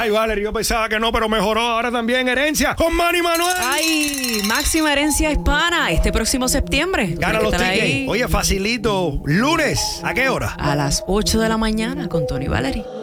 Ay, Valerie, yo pensaba que no, pero mejoró. Ahora también herencia con Manny Manuel. Ay, máxima herencia hispana este próximo septiembre. Gana los tickets. Oye, facilito. Lunes, ¿a qué hora? A las 8 de la mañana con Tony Valerie.